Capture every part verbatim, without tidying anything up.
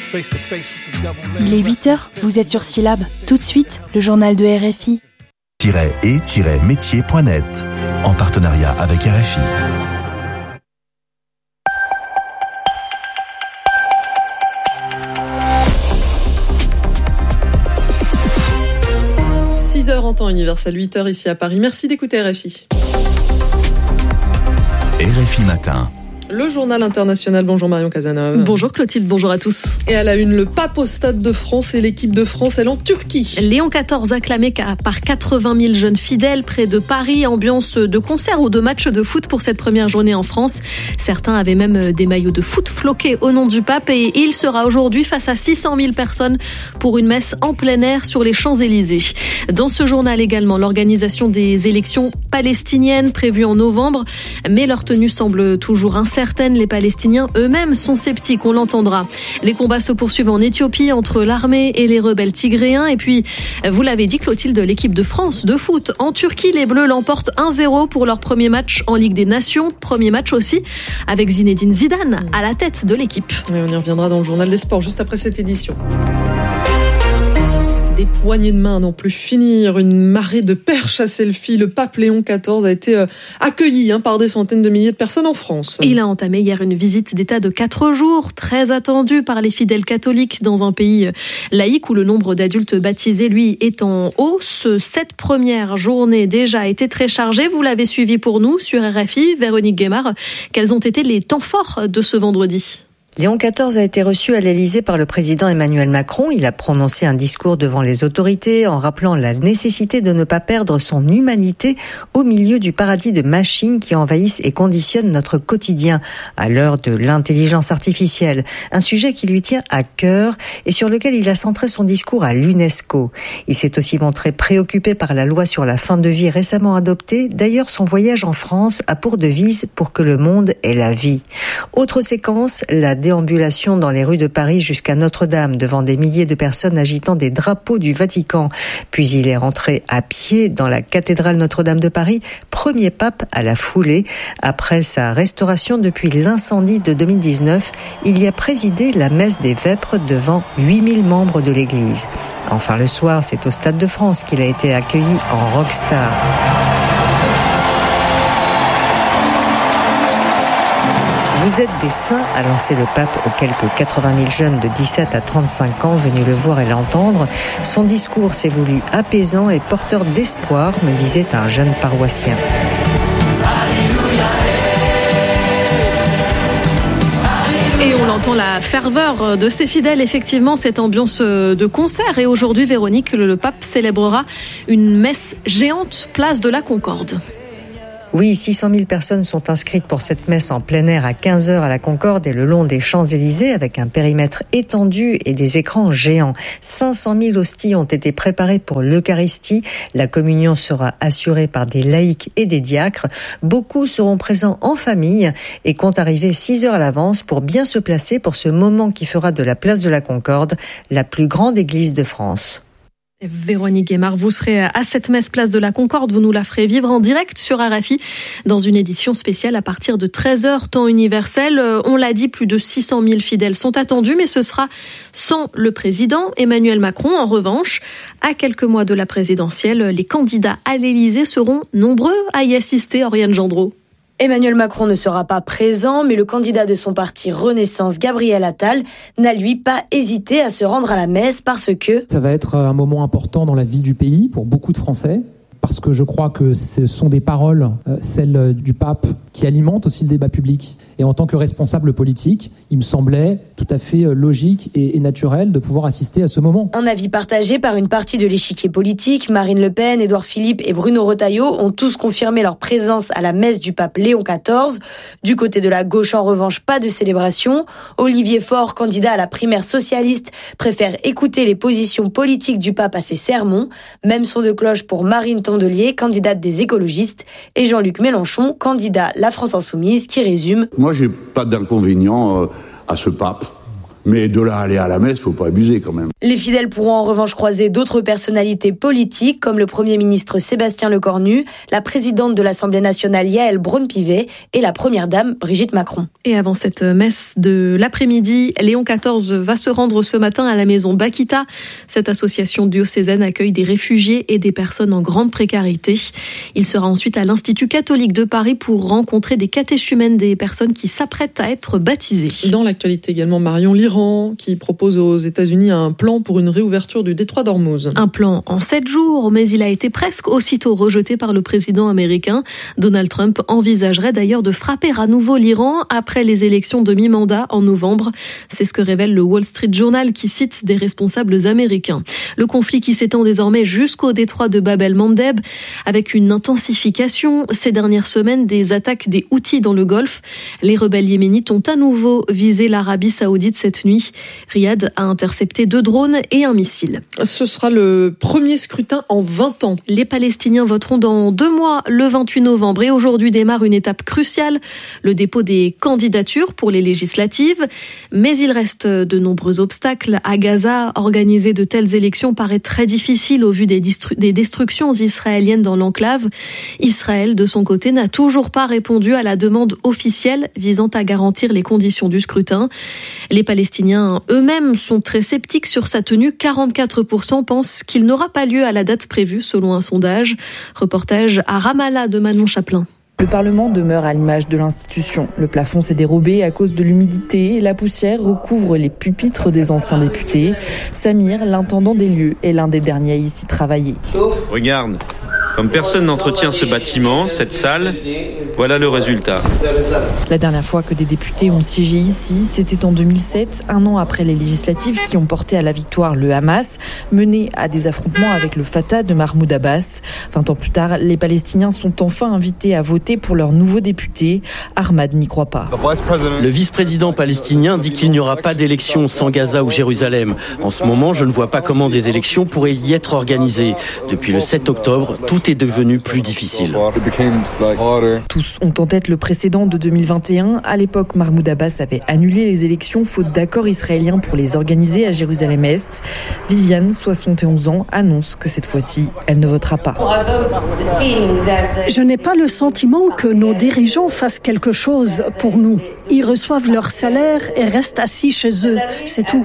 Il est huit heures, vous êtes sur Syllab. Tout de suite, le journal de R F I. et métier point net, en partenariat avec R F I. six heures en temps universel, huit heures ici à Paris. Merci d'écouter R F I. R F I Matin. Le journal international. Bonjour Marion Cazeneuve. Bonjour Clotilde, bonjour à tous. Et à la une, le pape au Stade de France et l'équipe de France, elle en Turquie. Léon quatorze acclamé par quatre-vingt mille jeunes fidèles près de Paris. Ambiance de concert ou de match de foot pour cette première journée en France. Certains avaient même des maillots de foot floqués au nom du pape. Et il sera aujourd'hui face à six cent mille personnes pour une messe en plein air sur les Champs-Élysées. Dans ce journal également, l'organisation des élections palestiniennes prévues en novembre. Mais leur tenue semble toujours incertaine. Certaines, les Palestiniens eux-mêmes sont sceptiques, on l'entendra. Les combats se poursuivent en Éthiopie entre l'armée et les rebelles tigréens. Et puis, vous l'avez dit Clotilde, l'équipe de France de foot en Turquie, les Bleus l'emportent un zéro pour leur premier match en Ligue des Nations. Premier match aussi avec Zinedine Zidane à la tête de l'équipe. Et on y reviendra dans le journal des sports juste après cette édition. Des poignées de main à n'en plus finir, une marée de perches à selfie. Le pape Léon quatorze a été accueilli hein, par des centaines de milliers de personnes en France. Il a entamé hier une visite d'État de quatre jours, très attendue par les fidèles catholiques dans un pays laïque où le nombre d'adultes baptisés, lui, est en hausse. Cette première journée déjà a été très chargée. Vous l'avez suivi pour nous sur R F I. Véronique Guémard, quels ont été les temps forts de ce vendredi ? Léon quatorze a été reçu à l'Élysée par le président Emmanuel Macron. Il a prononcé un discours devant les autorités en rappelant la nécessité de ne pas perdre son humanité au milieu du paradis de machines qui envahissent et conditionnent notre quotidien à l'heure de l'intelligence artificielle. Un sujet qui lui tient à cœur et sur lequel il a centré son discours à l'UNESCO. Il s'est aussi montré préoccupé par la loi sur la fin de vie récemment adoptée. D'ailleurs, son voyage en France a pour devise « Pour que le monde ait la vie ». Autre séquence, la déambulation dans les rues de Paris jusqu'à Notre-Dame devant des milliers de personnes agitant des drapeaux du Vatican. Puis il est rentré à pied dans la cathédrale Notre-Dame de Paris, premier pape à la foulée. Après sa restauration depuis l'incendie de deux mille dix-neuf, il y a présidé la messe des Vêpres devant huit mille membres de l'Église. Enfin le soir, c'est au Stade de France qu'il a été accueilli en rockstar. Vous êtes des saints, a lancé le pape aux quelques quatre-vingt mille jeunes de dix-sept à trente-cinq ans venus le voir et l'entendre. Son discours s'est voulu apaisant et porteur d'espoir, me disait un jeune paroissien. Et on entend la ferveur de ses fidèles, effectivement, cette ambiance de concert. Et aujourd'hui, Véronique, le pape célébrera une messe géante, place de la Concorde. Oui, six cent mille personnes sont inscrites pour cette messe en plein air à quinze heures à la Concorde et le long des Champs-Élysées avec un périmètre étendu et des écrans géants. cinq cent mille hosties ont été préparées pour l'Eucharistie. La communion sera assurée par des laïcs et des diacres. Beaucoup seront présents en famille et comptent arriver six heures à l'avance pour bien se placer pour ce moment qui fera de la place de la Concorde la plus grande église de France. Véronique Guémard, vous serez à cette messe place de la Concorde, vous nous la ferez vivre en direct sur R F I dans une édition spéciale à partir de treize heures, temps universel. On l'a dit, plus de six cent mille fidèles sont attendus, mais ce sera sans le président Emmanuel Macron. En revanche, à quelques mois de la présidentielle, les candidats à l'Élysée seront nombreux à y assister. Oriane Gendreau. Emmanuel Macron ne sera pas présent, mais le candidat de son parti Renaissance, Gabriel Attal, n'a lui pas hésité à se rendre à la messe parce que... Ça va être un moment important dans la vie du pays pour beaucoup de Français, parce que je crois que ce sont des paroles, euh, celles du pape, qui alimentent aussi le débat public. Et en tant que responsable politique, il me semblait tout à fait logique et, et naturel de pouvoir assister à ce moment. Un avis partagé par une partie de l'échiquier politique. Marine Le Pen, Édouard Philippe et Bruno Retailleau ont tous confirmé leur présence à la messe du pape Léon quatorze. Du côté de la gauche, en revanche, pas de célébration. Olivier Faure, candidat à la primaire socialiste, préfère écouter les positions politiques du pape à ses sermons. Même son de cloche pour Marine Tondelier, candidate des écologistes, et Jean-Luc Mélenchon, candidat La France Insoumise, qui résume. Moi, j'ai pas d'inconvénient à ce pape, Mais de là à aller à la messe, faut pas abuser quand même. Les fidèles pourront en revanche croiser d'autres personnalités politiques comme le Premier ministre Sébastien Lecornu, la présidente de l'Assemblée nationale Yaël Braun-Pivet et la Première dame Brigitte Macron. Et avant cette messe de l'après-midi, Léon quatorze va se rendre ce matin à la maison Bakita. Cette association diocésaine accueille des réfugiés et des personnes en grande précarité. Il sera ensuite à l'Institut catholique de Paris pour rencontrer des catéchumènes, des personnes qui s'apprêtent à être baptisées. Dans l'actualité également, Marion, l'Iran qui propose aux États-Unis un plan pour une réouverture du détroit d'Ormuz. Un plan en sept jours, mais il a été presque aussitôt rejeté par le président américain. Donald Trump envisagerait d'ailleurs de frapper à nouveau l'Iran après les élections de mi-mandat en novembre. C'est ce que révèle le Wall Street Journal qui cite des responsables américains. Le conflit qui s'étend désormais jusqu'au détroit de Bab el-Mandeb avec une intensification ces dernières semaines des attaques des Houthis dans le Golfe. Les rebelles yéménites ont à nouveau visé l'Arabie Saoudite cette nuit. Riyad a intercepté deux drones et un missile. Ce sera le premier scrutin en vingt ans. Les Palestiniens voteront dans deux mois, le vingt-huit novembre. Et aujourd'hui démarre une étape cruciale, le dépôt des candidatures pour les législatives. Mais il reste de nombreux obstacles. À Gaza, organiser de telles élections paraît très difficile au vu des, distru- des destructions israéliennes dans l'enclave. Israël, de son côté, n'a toujours pas répondu à la demande officielle visant à garantir les conditions du scrutin. Les Palestiniens eux-mêmes sont très sceptiques sur sa tenue. quarante-quatre pour cent pensent qu'il n'aura pas lieu à la date prévue, selon un sondage. Reportage à Ramallah de Manon Chaplin. Le Parlement demeure à l'image de l'institution. Le plafond s'est dérobé à cause de l'humidité. La poussière recouvre les pupitres des anciens députés. Samir, l'intendant des lieux, est l'un des derniers à ici travailler. Regarde, comme personne n'entretient ce bâtiment, cette salle, voilà le résultat. La dernière fois que des députés ont siégé ici, c'était en deux mille sept, un an après les législatives qui ont porté à la victoire le Hamas, mené à des affrontements avec le Fatah de Mahmoud Abbas. Vingt ans plus tard, les Palestiniens sont enfin invités à voter pour leur nouveau député. Ahmad n'y croit pas. Le vice-président palestinien dit qu'il n'y aura pas d'élection sans Gaza ou Jérusalem. En ce moment, je ne vois pas comment des élections pourraient y être organisées. Depuis le sept octobre, tout est devenu plus difficile. Tous ont en tête le précédent de deux mille vingt et un. À l'époque, Mahmoud Abbas avait annulé les élections faute d'accord israélien pour les organiser à Jérusalem-Est. Viviane, soixante et onze ans, annonce que cette fois-ci, elle ne votera pas. Je n'ai pas le sentiment que nos dirigeants fassent quelque chose pour nous. Ils reçoivent leur salaire et restent assis chez eux, c'est tout.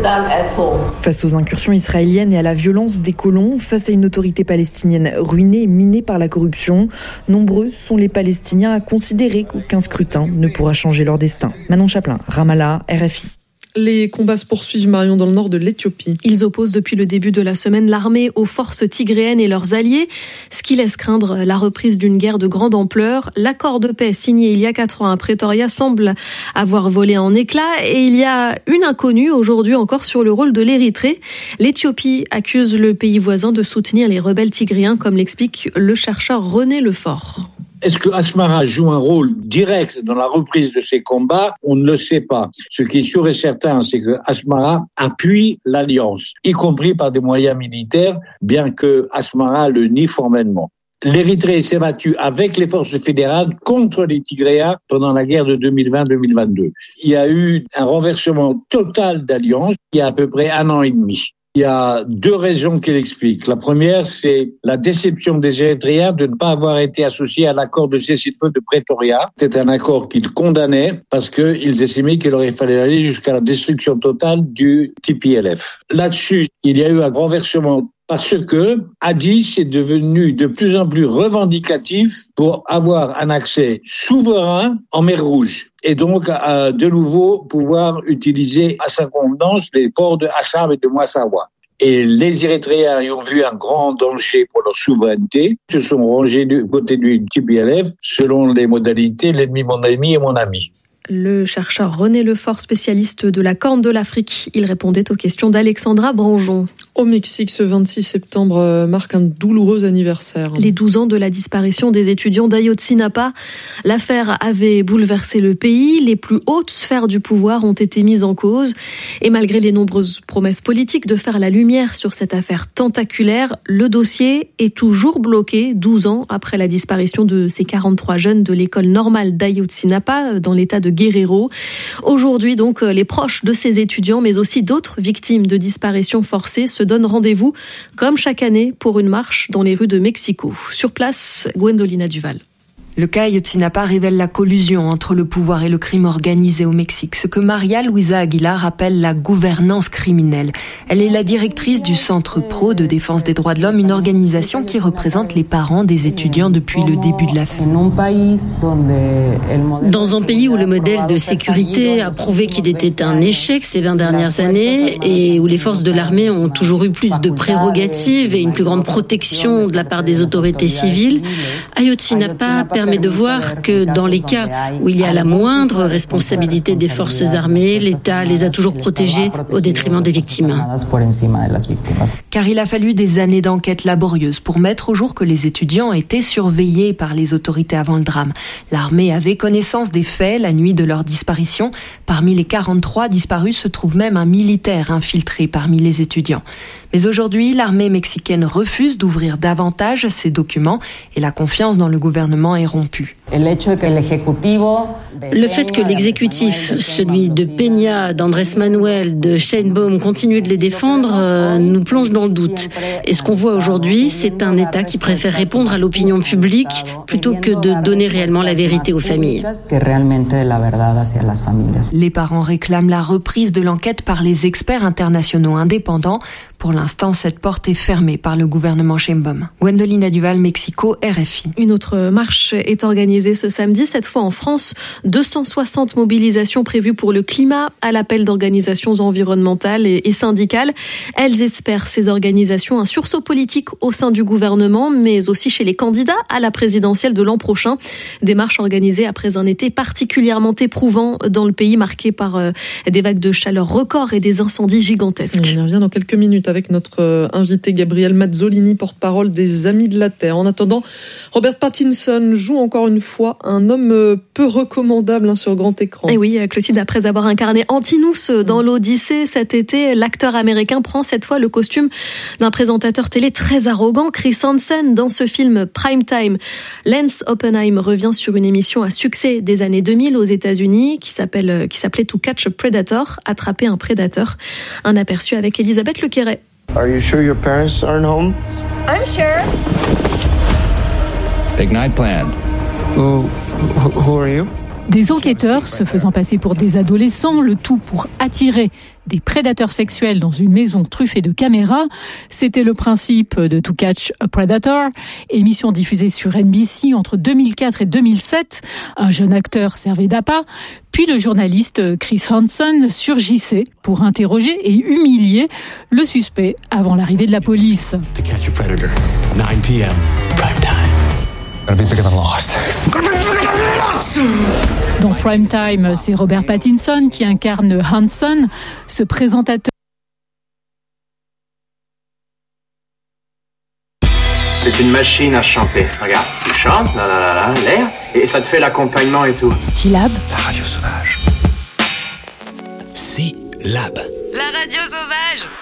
Face aux incursions israéliennes et à la violence des colons, face à une autorité palestinienne ruinée et minée par la corruption, nombreux sont les Palestiniens à considérer qu'aucun scrutin ne pourra changer leur destin. Manon Chaplin, Ramallah, R F I. Les combats se poursuivent, Marion, dans le nord de l'Éthiopie. Ils opposent depuis le début de la semaine l'armée aux forces tigréennes et leurs alliés, ce qui laisse craindre la reprise d'une guerre de grande ampleur. L'accord de paix signé il y a quatre ans à Pretoria semble avoir volé en éclats et il y a une inconnue aujourd'hui encore sur le rôle de l'Érythrée. L'Éthiopie accuse le pays voisin de soutenir les rebelles tigréens, comme l'explique le chercheur René Lefort. Est-ce que Asmara joue un rôle direct dans la reprise de ces combats? On ne le sait pas. Ce qui est sûr et certain, c'est que Asmara appuie l'alliance, y compris par des moyens militaires, bien que Asmara le nie formellement. L'Érythrée s'est battue avec les forces fédérales contre les Tigréens pendant la guerre de deux mille vingt deux mille vingt-deux. Il y a eu un renversement total d'alliance il y a à peu près un an et demi. Il y a deux raisons qui l'expliquent. La première, c'est la déception des Érythréens de ne pas avoir été associés à l'accord de cessez-le-feu de Pretoria. C'était un accord qu'ils condamnaient parce qu'ils estimaient qu'il aurait fallu aller jusqu'à la destruction totale du T P L F. Là-dessus, il y a eu un renversement parce que Addis est devenu de plus en plus revendicatif pour avoir un accès souverain en mer Rouge. Et donc, euh, de nouveau, pouvoir utiliser à sa convenance les ports de Assab et de Massawa. Et les Érythréens y ont vu un grand danger pour leur souveraineté, se sont rangés du côté du T P L F, selon les modalités, l'ennemi, mon ennemi et mon ami. Le chercheur René Lefort, spécialiste de la Corne de l'Afrique, il répondait aux questions d'Alexandra Branjon. Au Mexique, ce vingt-six septembre marque un douloureux anniversaire. Les douze ans de la disparition des étudiants d'Ayotzinapa. L'affaire avait bouleversé le pays. Les plus hautes sphères du pouvoir ont été mises en cause. Et malgré les nombreuses promesses politiques de faire la lumière sur cette affaire tentaculaire, le dossier est toujours bloqué douze ans après la disparition de ces quarante-trois jeunes de l'école normale d'Ayotzinapa dans l'état de Guerrero. Aujourd'hui donc, les proches de ces étudiants, mais aussi d'autres victimes de disparitions forcées se donnent rendez-vous, comme chaque année, pour une marche dans les rues de Mexico. Sur place, Gwendolina Duval. Le cas Ayotzinapa révèle la collusion entre le pouvoir et le crime organisé au Mexique, ce que Maria Luisa Aguilar appelle la gouvernance criminelle. Elle est la directrice du Centre Pro de défense des droits de l'homme, une organisation qui représente les parents des étudiants depuis le début de l'affaire. Dans un pays où le modèle de sécurité a prouvé qu'il était un échec ces vingt dernières années et où les forces de l'armée ont toujours eu plus de prérogatives et une plus grande protection de la part des autorités civiles, Ayotzinapa permet de voir que dans les cas où il y a la moindre responsabilité des forces armées, l'État les a toujours protégés au détriment des victimes. Car il a fallu des années d'enquête laborieuses pour mettre au jour que les étudiants étaient surveillés par les autorités avant le drame. L'armée avait connaissance des faits la nuit de leur disparition. Parmi les quarante-trois disparus se trouve même un militaire infiltré parmi les étudiants. Mais aujourd'hui, l'armée mexicaine refuse d'ouvrir davantage ces documents et la confiance dans le gouvernement est rompue. Le fait que l'exécutif, celui de Peña, d'Andrés Manuel, de Sheinbaum, continue de les défendre, euh, nous plonge dans le doute. Et ce qu'on voit aujourd'hui, c'est un État qui préfère répondre à l'opinion publique plutôt que de donner réellement la vérité aux familles. Les parents réclament la reprise de l'enquête par les experts internationaux indépendants. Pour l'instant, cette porte est fermée par le gouvernement Sheinbaum. Gwendolina Duval, Mexico, R F I. Une autre marche est organisée ce samedi, cette fois en France. deux cent soixante mobilisations prévues pour le climat à l'appel d'organisations environnementales et syndicales. Elles espèrent, ces organisations, un sursaut politique au sein du gouvernement, mais aussi chez les candidats à la présidentielle de l'an prochain. Des marches organisées après un été particulièrement éprouvant dans le pays, marqué par des vagues de chaleur records et des incendies gigantesques. On y revient dans quelques minutes avec notre invité Gabriel Mazzolini, porte-parole des Amis de la Terre. En attendant, Robert Pattinson joue encore une fois un homme peu recommandable sur grand écran. Et oui, Clotilde, après avoir incarné Antinous dans l'Odyssée cet été, l'acteur américain prend cette fois le costume d'un présentateur télé très arrogant, Chris Hansen, dans ce film Prime Time. Lance Oppenheim revient sur une émission à succès des années deux mille aux États-Unis qui s'appelle, qui s'appelait To Catch a Predator, attraper un prédateur. Un aperçu avec Elisabeth Lequeret. Are you sure your parents aren't home? I'm sure. Big night planned. Who, who are you? Des enquêteurs se faisant passer pour des adolescents, le tout pour attirer des prédateurs sexuels dans une maison truffée de caméras. C'était le principe de To Catch a Predator, émission diffusée sur N B C entre deux mille quatre et deux mille sept. Un jeune acteur servait d'appât, puis le journaliste Chris Hansen surgissait pour interroger et humilier le suspect avant l'arrivée de la police. To Catch a Predator, nine p.m. Prime time. Gonna be bigger than Lost. Gonna be bigger than Lost. Dans Prime Time, c'est Robert Pattinson qui incarne Hanson, ce présentateur. C'est une machine à chanter. Regarde, tu chantes, là, là, là, là, l'air, et ça te fait l'accompagnement et tout. Syllab. La radio sauvage. Syllab. La radio sauvage.